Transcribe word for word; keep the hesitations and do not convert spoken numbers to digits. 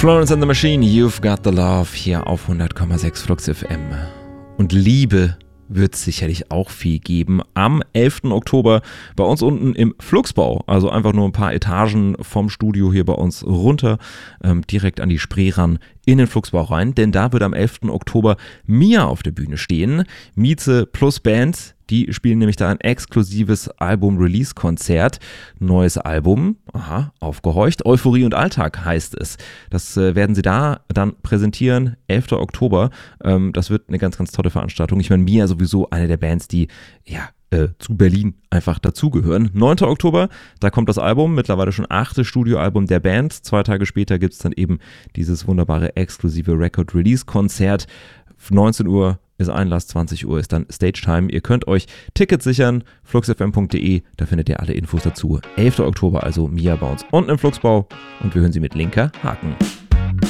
Florence and the Machine, You've Got the Love, hier auf hundert Komma sechs Flux F M. Und Liebe wird es sicherlich auch viel geben am elften Oktober bei uns unten im Fluxbau. Also einfach nur ein paar Etagen vom Studio hier bei uns runter, ähm, direkt an die Spree ran, in den Fluxbau rein. Denn da wird am elften Oktober Mia auf der Bühne stehen. Mieze plus Band. Die spielen nämlich da ein exklusives Album-Release-Konzert. Neues Album, aha, aufgehorcht. Euphorie und Alltag heißt es. Das äh, werden sie da dann präsentieren, elften Oktober. Ähm, das wird eine ganz, ganz tolle Veranstaltung. Ich meine, Mia sowieso eine der Bands, die ja äh, zu Berlin einfach dazugehören. neunten Oktober, da kommt das Album, mittlerweile schon achtes Studioalbum der Band. Zwei Tage später gibt es dann eben dieses wunderbare exklusive Record-Release-Konzert. neunzehn Uhr ist Einlass, zwanzig Uhr ist dann Stage Time. Ihr könnt euch Tickets sichern, fluxfm punkt de, da findet ihr alle Infos dazu. elften Oktober, also Mia bei uns unten im Fluxbau und wir hören sie mit linker Haken.